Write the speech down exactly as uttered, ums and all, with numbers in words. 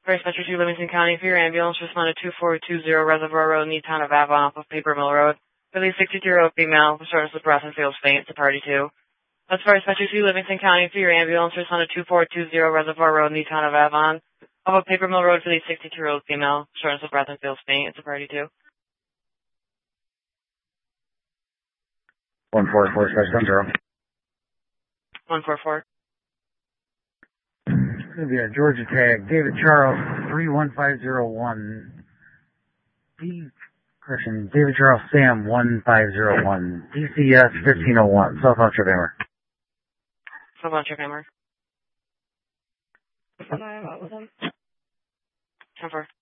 First Metro two, Livingston County, for your ambulance, respond to two four two zero Reservoir Road in the town of Avon off of Paper Mill Road. For the sixty-two-year-old female, with shortness of breath and feels faint, to party two. That's First Metro two, Livingston County, for your ambulance, respond to two four two zero Reservoir Road in the town of Avon off of Paper Mill Road for the sixty-two-year-old female, shortness of breath and feels faint, to party two. one four four seven zero. one four four. It's going to be a Georgia tag. David Charles, three one five zero one. D, correction, David Charles Sam, one five zero one. D C S fifteen oh one. Southbound trip hammer. Southbound trip hammer. What was that? ten four.